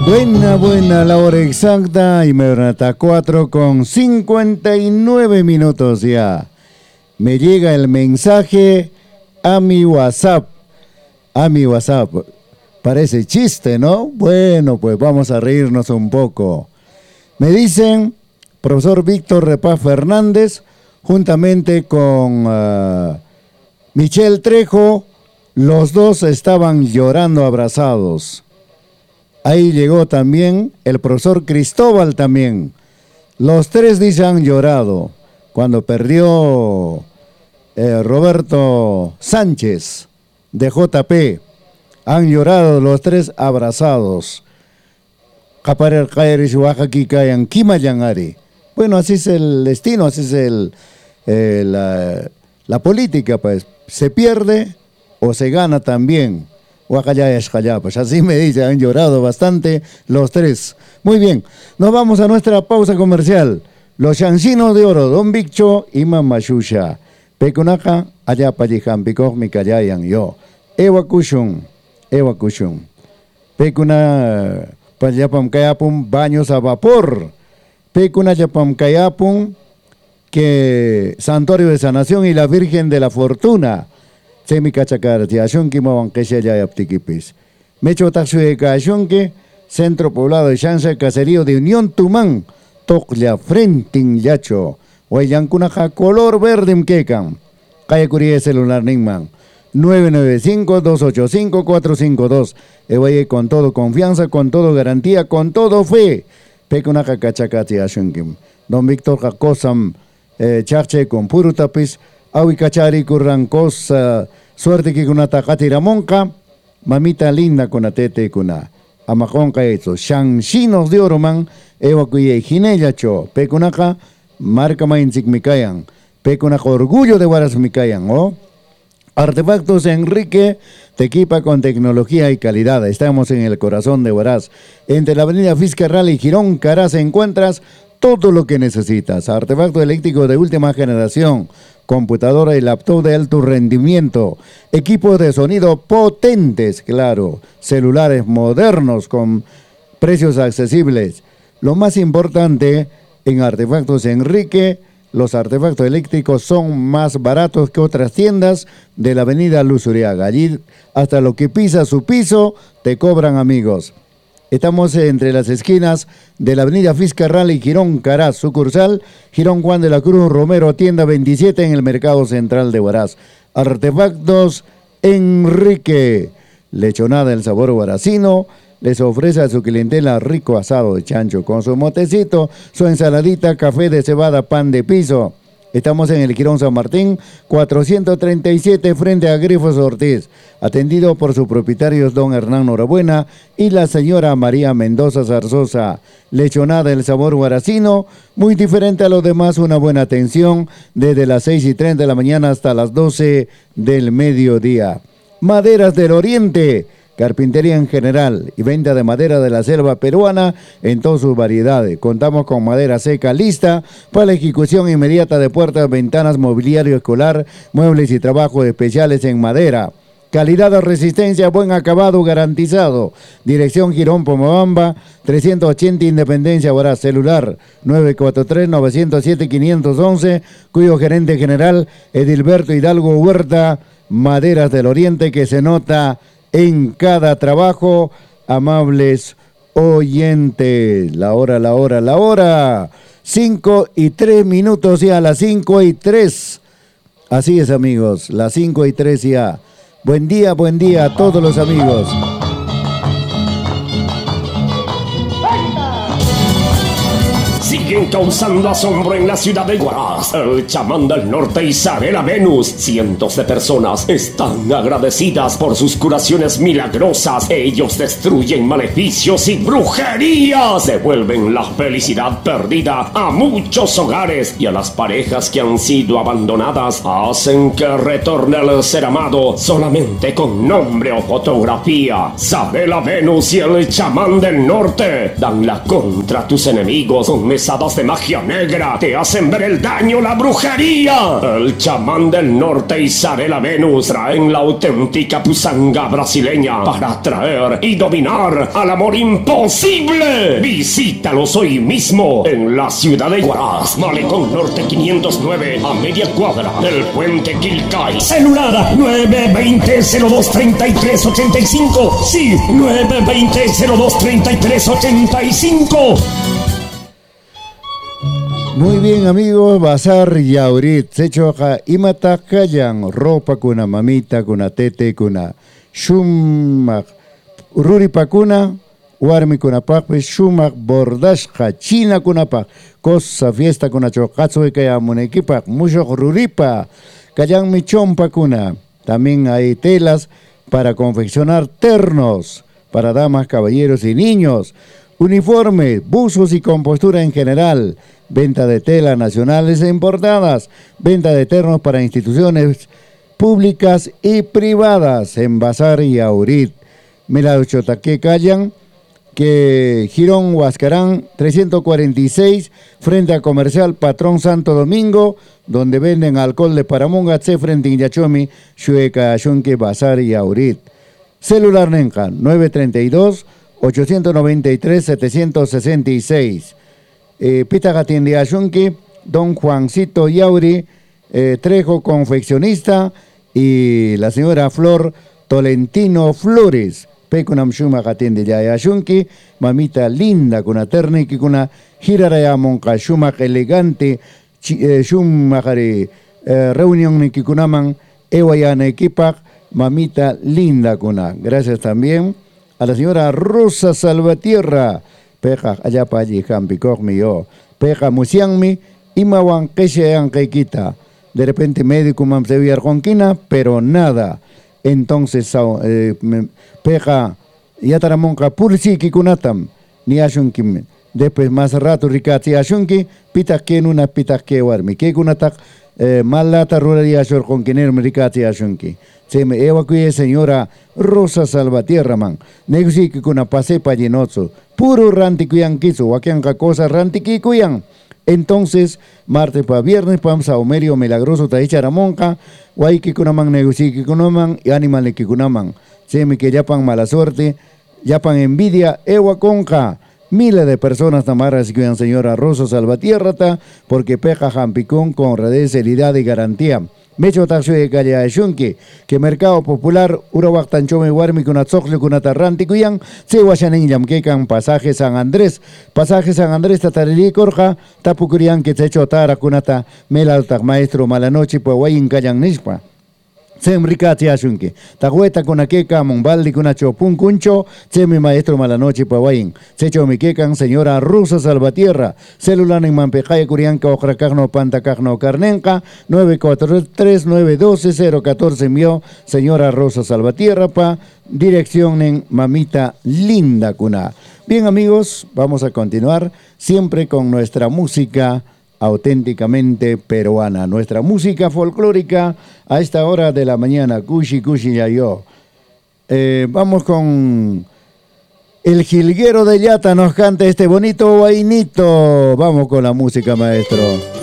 Buena la hora exacta y me está 4:59 ya. Me llega el mensaje a mi WhatsApp. Parece chiste, ¿no? Bueno, pues vamos a reírnos un poco. Me dicen, profesor Víctor Repaz Fernández, juntamente con Michelle Trejo, los dos estaban llorando abrazados. Ahí llegó también el profesor Cristóbal también. Los tres dicen han llorado cuando perdió Roberto Sánchez de JP. Han llorado los tres abrazados. Bueno, así es el destino, así es la política, pues. Se pierde o se gana también. Pues así me dice, han llorado bastante los tres. Muy bien, nos vamos a nuestra pausa comercial. Los Chancinos de Oro, Don Viccho y Mama Shusha. Pecunaca, allá Pallijan, Picoj, Micayayan, yo. Ewa Kushun. Pecuna, Payapam Kayapum, baños a vapor. Pecuna Yapam Kayapum, que Santuario de Sanación y la Virgen de la Fortuna. Semi Cachacarte, Ashunki Mabanquesha Yaptiquipis. Mecho Taxueca Ashunki, Centro Poblado de Chanza, Caserío de Unión Tumán, Toclia, Frentin Yacho, Huayancunaja, color verde Mquecan. Calle Curie celular Ningman, 995-285-452. Evaye con todo confianza, con todo garantía, con todo fe. Pecunaja Cachacate Ashunkim. Don Víctor Jacosam, Charche con puro tapiz. Awikachari currancos, suerte que con atacati ramonca, mamita linda con atete kuna, amajonca eso, Chancinos de Oroman, evacuye ginellacho, pecunaca, marca mainzik mikayan, pecunaca orgullo de Huaraz mikayan, ¿oh? Artefactos Enrique te equipa con tecnología y calidad. Estamos en el corazón de Huaraz. Entre la avenida Fiscarral y Girón Caraz encuentras todo lo que necesitas. Artefacto eléctrico de última generación, computadora y laptop de alto rendimiento, equipos de sonido potentes, claro, celulares modernos con precios accesibles. Lo más importante, en Artefactos Enrique, los artefactos eléctricos son más baratos que otras tiendas de la avenida Luzuriaga. Allí, hasta lo que pisa su piso, te cobran, amigos. Estamos entre las esquinas de la avenida Fiscarral y Girón Caraz, sucursal Girón Juan de la Cruz Romero, tienda 27 en el Mercado Central de Huaraz. Artefactos Enrique, lechonada el sabor huaracino, les ofrece a su clientela rico asado de chancho con su motecito, su ensaladita, café de cebada, pan de piso. Estamos en el Girón San Martín, 437 frente a Grifos Ortiz, atendido por sus propietarios don Hernán Norabuena y la señora María Mendoza Zarzosa. Lechonada el sabor huaracino, muy diferente a los demás, una buena atención desde las 6:30 de la mañana hasta las 12 del mediodía. Maderas del Oriente, carpintería en general y venta de madera de la selva peruana en todas sus variedades. Contamos con madera seca lista para la ejecución inmediata de puertas, ventanas, mobiliario escolar, muebles y trabajos especiales en madera. Calidad, resistencia, buen acabado garantizado. Dirección Girón Pomabamba, 380 Independencia, Huaraz. Celular 943-907-511, cuyo gerente general Edilberto Hidalgo Huerta. Maderas del Oriente, que se nota en cada trabajo. Amables oyentes, la hora, 5:03 ya, las 5:03. Así es, amigos, las 5:03 ya. Buen día a todos los amigos. Siguen causando asombro en la ciudad de Huaraz. El chamán del norte Isabela Venus. Cientos de personas están agradecidas por sus curaciones milagrosas. Ellos destruyen maleficios y brujerías. Devuelven la felicidad perdida a muchos hogares y a las parejas que han sido abandonadas. Hacen que retorne el ser amado solamente con nombre o fotografía. Isabela Venus y el chamán del norte dan la contra tus enemigos con esa trampas de magia negra te hacen ver el daño, la brujería. El chamán del norte y Zarela Venus traen la auténtica pusanga brasileña para atraer y dominar al amor imposible. Visítalos hoy mismo en la ciudad de Huaraz, Malecón Norte 509, a media cuadra del puente Quilcay. Celular 920-02-3385. Sí, 920-02-3385. Muy bien, amigos, Bazar Yaurit, sechoja imata kayan ropa kuna mamita kuna tete kuna shumak ruri pakuna warmi kuna pakpe shumak bordashka china kuna pak cosa fiesta kuna chokatsu kaya munekipak mushok ruripa kayan michompa kuna. También hay telas para confeccionar ternos para damas, caballeros y niños, uniformes, buzos y compostura en general. Venta de telas nacionales e importadas, venta de ternos para instituciones públicas y privadas en Bazar Yaurit. Mela Chotaque Callan, que Girón Huascarán 346, frente a Comercial Patrón Santo Domingo, donde venden alcohol de Paramonga, frente a Inyachomi, Xueca Xunque Bazar Yaurit. Celular Nenca 932-893-766. Pita atiende a Xunque, don Juancito Yauri, Trejo confeccionista, y la señora Flor Tolentino Flores. Pecunam Shuma atiende ya a Xunque, mamita linda, con una térnica, con una giraraya monca, Shuma elegante, Shuma reunión ni Kikunaman, Ewayana equipa, mamita linda, kuna. Gracias también a la señora Rosa Salvatierra. Peja allá para allí, Jampicog mío. Peja Musianmi, Imawan Keshean Keikita. De repente médico mamsevi arjonquina, pero nada. Entonces, Peja Yataramonca Pursi Kikunatam, ni Ashunkim. Después más rato Ricati Ashunki, Pita Kenuna Pita Kewarmi. Kekunatak, Malata Ruraria Shorjonquiner Ricati Ashunki. Se me evacué señora Rosa Salvatierra man. Negusi que kuna pase pa llenotso. Puro ranticuyan quiso, wakianca cosa rantiquikuyan. Entonces, martes para viernes, pam saumerio milagroso taicharamonca, guayki kunaman negusi que kunaman y animal que kunaman. Se me que yapan mala suerte, yapan envidia, ewaconca. Miles de personas tamaras que señora Rosa Salvatierra ta, porque peja jampicón con redibilidad y garantía. Mecho taxo de calle a Xunque, que Mercado Popular, Urabak Tanchome Warmi con Atzoclo con Atarranti Cuyan, se guachanin yamquecan Pasaje San Andrés, Tatarili Corja, Tapucurian que se echo Tara Kunata, Melaltak Maestro Malanoche, Puahuayin Cayan Nispa. Semricati Xunque, Tahueta con Aqueca, Monbaldi con Achopun Cuncho, Semi Maestro Malanoche Puahuayin, Secho Miquecan, señora Rosa Salvatierra, celular en Mampejaya Curianca, Ojracagno, Pantacagno, Carnenca, 943-912-014 mío, señora Rosa Salvatierra, pa, dirección en Mamita Linda Cuna. Bien amigos, vamos a continuar siempre con nuestra música auténticamente peruana, nuestra música folclórica a esta hora de la mañana, Cushi Cushi Yayo. Vamos con el jilguero de Yata, nos canta este bonito vainito. Vamos con la música, maestro.